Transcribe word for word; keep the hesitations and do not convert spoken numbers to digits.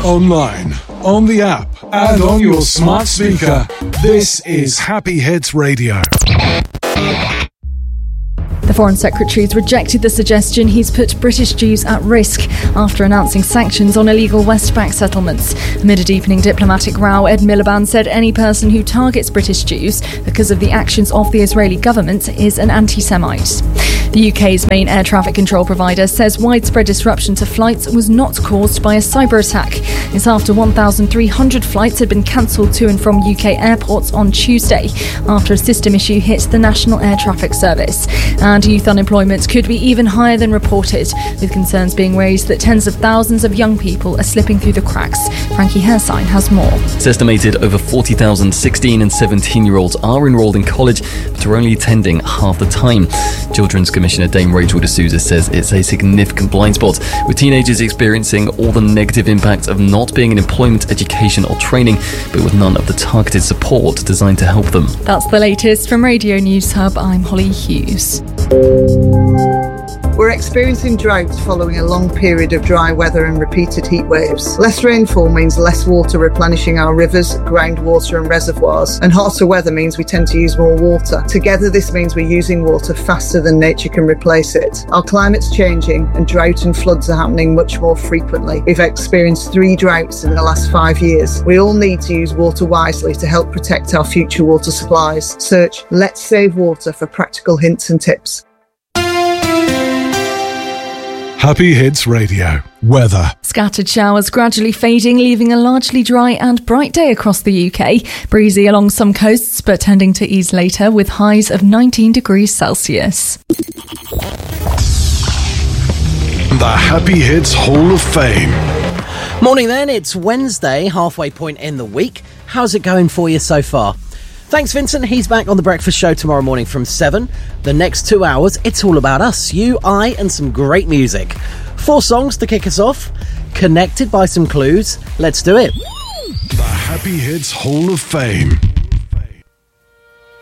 online, on the app, and on your smart speaker. This is Happy Hits Radio. The Foreign Secretary has rejected the suggestion he's put British Jews at risk after announcing sanctions on illegal West Bank settlements. Amid a deepening diplomatic row, Ed Miliband said any person who targets British Jews because of the actions of the Israeli government is an anti-Semite. The U K's main air traffic control provider says widespread disruption to flights was not caused by a cyber attack. It's after one thousand three hundred flights had been cancelled to and from U K airports on Tuesday after a system issue hit the National Air Traffic Service. And youth unemployment could be even higher than reported, with concerns being raised that tens of thousands of young people are slipping through the cracks. Frankie Hersign has more. It's estimated over forty thousand sixteen and seventeen-year-olds are enrolled in college, but are only attending half the time. Children's Commissioner Dame Rachel D'Souza says it's a significant blind spot, with teenagers experiencing all the negative impacts of not being in employment, education or training, but with none of the targeted support designed to help them. That's the latest from Radio News Hub. I'm Holly Hughes. We're experiencing drought following a long period of dry weather and repeated heat waves. Less rainfall means less water replenishing our rivers, groundwater and reservoirs, and hotter weather means we tend to use more water. Together, this means we're using water faster than nature can replace it. Our climate's changing and drought and floods are happening much more frequently. We've experienced three droughts in the last five years. We all need to use water wisely to help protect our future water supplies. Search Let's Save Water for practical hints and tips. Happy Hits Radio. Weather. Scattered showers gradually fading, leaving a largely dry and bright day across the U K. Breezy along some coasts, but tending to ease later with highs of nineteen degrees Celsius. The Happy Hits Hall of Fame. Morning then, it's Wednesday, halfway point in the week. How's it going for you so far? Thanks, Vincent. He's back on The Breakfast Show tomorrow morning from seven. The next two hours, it's all about us, you, I, and some great music. Four songs to kick us off, connected by some clues. Let's do it. The Happy Hits Hall of Fame.